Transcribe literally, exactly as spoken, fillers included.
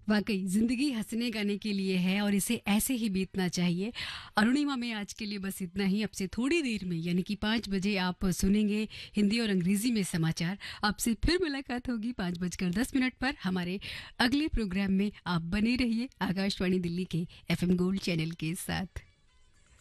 वाकई जिंदगी हंसने गाने के लिए है और इसे ऐसे ही बीतना चाहिए। अरुणिमा में आज के लिए बस इतना ही। अब से थोड़ी देर में यानी कि पाँच बजे आप सुनेंगे हिंदी और अंग्रेजी में समाचार। आपसे फिर मुलाकात होगी पाँच बजकर दस मिनट पर हमारे अगले प्रोग्राम में। आप बने रहिए आकाशवाणी दिल्ली के एफ एम गोल्ड चैनल के साथ।